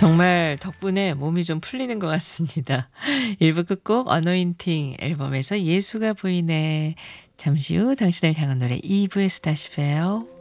정말 덕분에 몸이 좀 풀리는 것 같습니다. 1부 끝곡 어노인팅 앨범에서 예수가 보이네. 잠시 후 당신을 향한 노래 2부에서 다시 봬요.